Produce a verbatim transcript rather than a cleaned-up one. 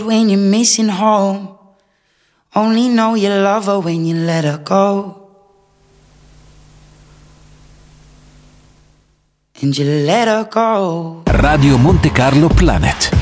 When you're missing home, only know you love her when you let her go. And you let her go. Radio Monte Carlo Planet.